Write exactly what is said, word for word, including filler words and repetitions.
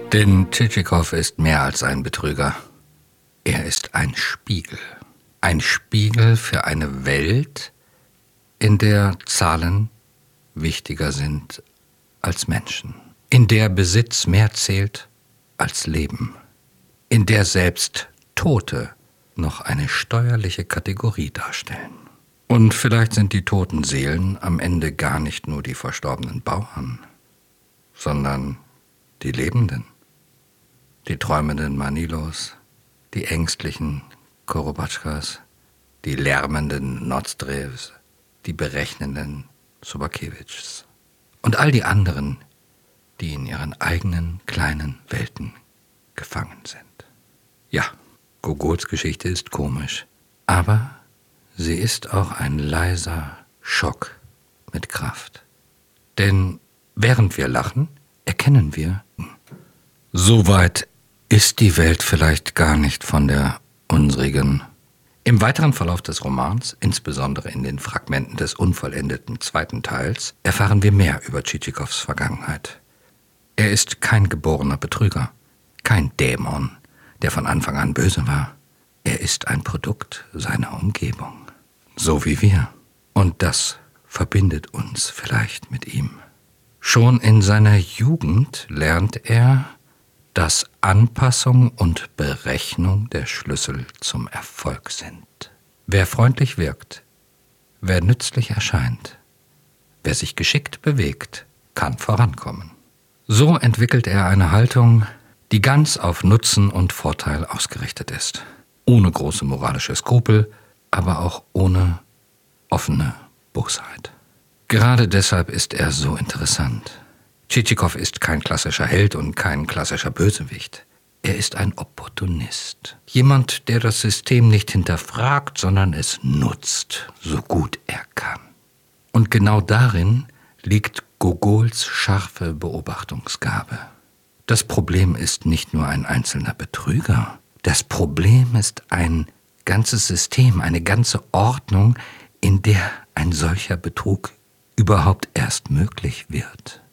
Denn Tschitschikow ist mehr als ein Betrüger. Er ist ein Spiegel. Ein Spiegel für eine Welt, in der Zahlen wichtiger sind als Menschen. In der Besitz mehr zählt als Leben. In der selbst Tote noch eine steuerliche Kategorie darstellen. Und vielleicht sind die toten Seelen am Ende gar nicht nur die verstorbenen Bauern, sondern die Lebenden, die träumenden Manilos, die ängstlichen Korobatschkas, die lärmenden Nozdrevs, die berechnenden Sobakewitschs und all die anderen, die in ihren eigenen kleinen Welten gefangen sind. Ja, Gogols Geschichte ist komisch, aber sie ist auch ein leiser Schock mit Kraft. Denn während wir lachen, erkennen wir, so weit ist die Welt vielleicht gar nicht von der unsrigen. Im weiteren Verlauf des Romans, insbesondere in den Fragmenten des unvollendeten zweiten Teils, erfahren wir mehr über Tschitschikows Vergangenheit. Er ist kein geborener Betrüger, kein Dämon, der von Anfang an böse war. Er ist ein Produkt seiner Umgebung, so wie wir. Und das verbindet uns vielleicht mit ihm. Schon in seiner Jugend lernt er, dass Anpassung und Berechnung der Schlüssel zum Erfolg sind. Wer freundlich wirkt, wer nützlich erscheint, wer sich geschickt bewegt, kann vorankommen. So entwickelt er eine Haltung, die ganz auf Nutzen und Vorteil ausgerichtet ist. Ohne große moralische Skrupel, aber auch ohne offene Bosheit. Gerade deshalb ist er so interessant. Tschitschikow ist kein klassischer Held und kein klassischer Bösewicht. Er ist ein Opportunist. Jemand, der das System nicht hinterfragt, sondern es nutzt, so gut er kann. Und genau darin liegt Gogols scharfe Beobachtungsgabe. Das Problem ist nicht nur ein einzelner Betrüger. Das Problem ist ein ganzes System, eine ganze Ordnung, in der ein solcher Betrug überhaupt erst möglich wird.